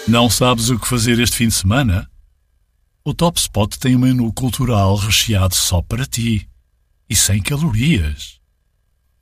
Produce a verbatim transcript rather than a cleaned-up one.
Não sabes o que fazer este fim de semana? O Top Spot tem um menu cultural recheado só para ti e sem calorias.